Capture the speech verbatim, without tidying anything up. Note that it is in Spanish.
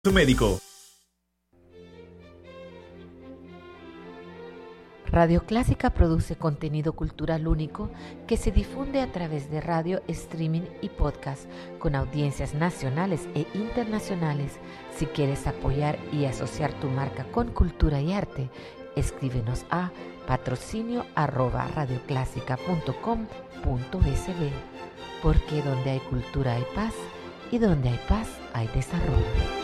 su médico. Radio Clásica produce contenido cultural único que se difunde a través de radio, streaming y podcast con audiencias nacionales e internacionales. Si quieres apoyar y asociar tu marca con cultura y arte, escríbenos a patrocinio arroba radioclásica punto com punto sb, porque donde hay cultura hay paz y donde hay paz hay desarrollo.